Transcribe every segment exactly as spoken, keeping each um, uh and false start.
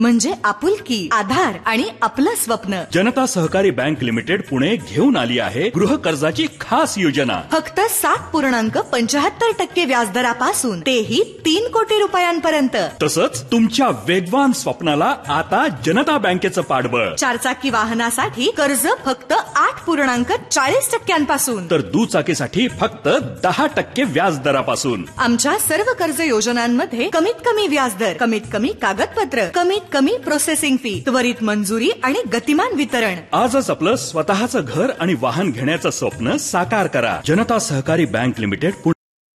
म्हणजे आपुलकी, आधार आणि आपलं स्वप्न. जनता सहकारी बँक लिमिटेड पुणे घेऊन आली आहे गृह कर्जाची खास योजना. फक्त सात पूर्णांक पंचाहत्तर टक्के व्याजदरापासून तेही तीन कोटी रुपयांपर्यंत. तसंच तुमच्या वेगवान स्वप्नाला आता जनता बँकेचं पाठबळ. चारचाकी वाहनासाठी कर्ज फक्त आठ पूर्णांक चाळीस टक्क्यांपासून तर दुचाकीसाठी फक्त दहा टक्के व्याजदरापासून. आमच्या सर्व कर्ज योजनांमध्ये कमीत कमी व्याजदर, कमीत कमी कागदपत्र, कमीत कमी प्रोसेसिंग फी, त्वरित मंजुरी आणि गतिमान वितरण. आजच आपलं स्वतःचं घर आणि वाहन घेण्याचं स्वप्न साकार करा. जनता सहकारी बँक लिमिटेड पुणे.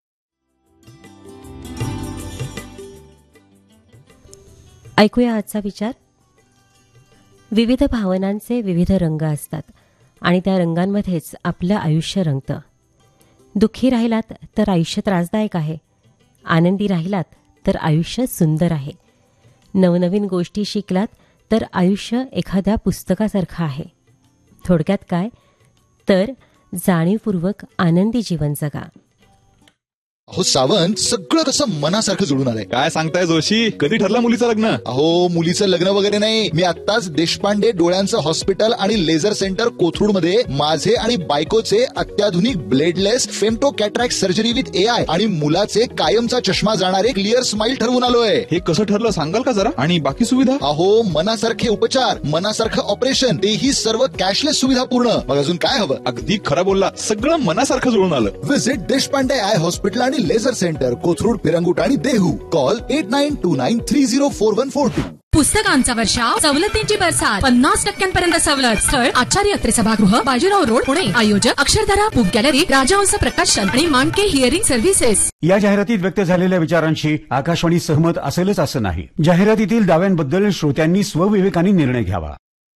ऐकूया आजचा विचार. विविध भावनांचे विविध रंग असतात आणि त्या रंगांमध्येच आपलं आयुष्य रंगतं. दुःखी राहिलात तर आयुष्य त्रासदायक आहे, आनंदी राहिलात तर आयुष्य सुंदर आहे, नवनवीन गोष्टी शिकलात तर आयुष्य एखाद्या पुस्तकासारखं आहे. थोडक्यात काय तर जाणीवपूर्वक आनंदी जीवन जगा. अहो सावंत, सगळं कसं मनासारखं जुळून आलंय. काय सांगताय जोशी, कधी ठरलं मुलीचं लग्न? अहो मुलीचं लग्न वगैरे नाही, मी आत्ताच देशपांडे डोळ्यांचं हॉस्पिटल आणि लेझर सेंटर कोथरूड मध्ये माझे आणि बायकोचे अत्याधुनिक bladeless femto cataract surgery with A I आणि मुलाचे कायमचा चष्मा जाणारे क्लिअर स्माइल ठरवून आलोय. हे कसं ठरलं सांगाल का जरा? आणि बाकी सुविधा? अहो मनासारखे उपचार, मनासारखं ऑपरेशन, तेही सर्व कॅशलेस सुविधा पूर्ण. मग अजून काय हवं? अगदी खरं बोलला, सगळं मनासारखं जुळून आलं. विजिट देशपांडे आय हॉस्पिटल आणि लेझर सेंटर कोथरूड, पिरंगुट आणि Dehu. Call at nine to nine three zero four one four to. पुस्तकांचा वर्षाव, सवलतींची बरसात, पन्नास टक्क्यांपर्यंत सवलत. स्थळ आचार्य अत्रे सभागृह, बाजीराव रोड, पुणे. आयोजक अक्षरधारा बुक गॅलरी, राजहंस प्रकाशन आणि मानके हिअरिंग सर्व्हिसेस. या जाहिरातीत व्यक्त झालेल्या विचारांशी आकाशवाणी सहमत असेलच असं नाही. जाहिरातीतील दाव्यांबद्दल श्रोत्यांनी स्वविवेकाने निर्णय घ्यावा.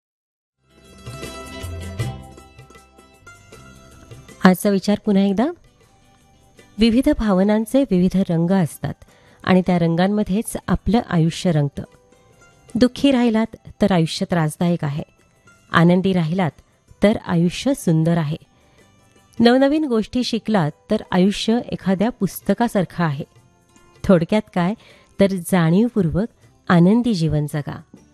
आजचा विचार पुन्हा एकदा. विविध भावनांचे विविध रंग असतात आणि त्या रंगांमध्येच आपलं आयुष्य रंगतं. दुःखी राहिलात तर आयुष्य त्रासदायक आहे, आनंदी राहिलात तर आयुष्य सुंदर आहे, नवनवीन गोष्टी शिकलात तर आयुष्य एखाद्या पुस्तकासारखं आहे. थोडक्यात काय तर जाणीवपूर्वक आनंदी जीवन जगा.